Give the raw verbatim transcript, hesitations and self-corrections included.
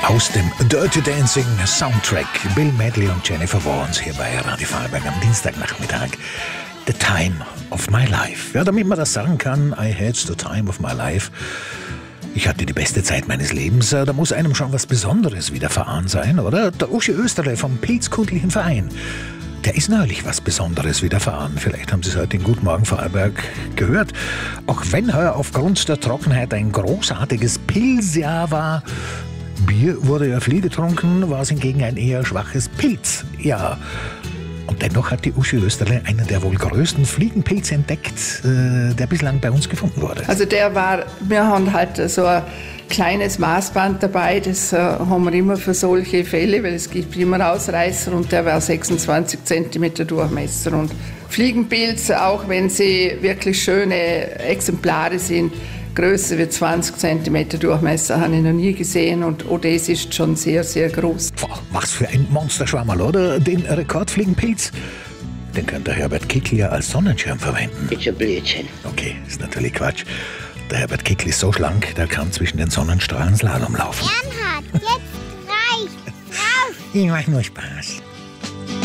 Aus dem Dirty Dancing Soundtrack Bill Medley und Jennifer Warnes hier bei Radio Vorarlberg am Dienstagnachmittag. The Time of My Life. Ja, damit man das sagen kann, I had the time of my life. Ich hatte die beste Zeit meines Lebens. Da muss einem schon was Besonderes widerfahren sein, oder? Der Uschi Österle vom Pilzkundlichen Verein. Der ist neulich was Besonderes widerfahren. Vielleicht haben Sie es heute in Guten Morgen Vorarlberg gehört. Auch wenn heuer aufgrund der Trockenheit ein großartiges Pilzjahr war, Bier wurde ja viel getrunken, war es hingegen ein eher schwaches Pilzjahr. Und dennoch hat die Uschi Österle einen der wohl größten Fliegenpilze entdeckt, äh, der bislang bei uns gefunden wurde. Also der war, wir haben halt so ein kleines Maßband dabei, das äh, haben wir immer für solche Fälle, weil es gibt immer Ausreißer und der war sechsundzwanzig Zentimeter Durchmesser. Und Fliegenpilze, auch wenn sie wirklich schöne Exemplare sind, größer wie zwanzig Zentimeter Durchmesser habe ich noch nie gesehen und auch das ist schon sehr, sehr groß. Boah, was für ein Monsterschwammerl, oder? Den Rekordfliegenpilz, den könnte Herbert Kickl ja als Sonnenschirm verwenden. Ist ein Blödsinn. Okay, ist natürlich Quatsch. Der Herbert Kickl ist so schlank, der kann zwischen den Sonnenstrahlen Slalom laufen. Bernhard, jetzt reicht's. Raus! Ich mach nur Spaß.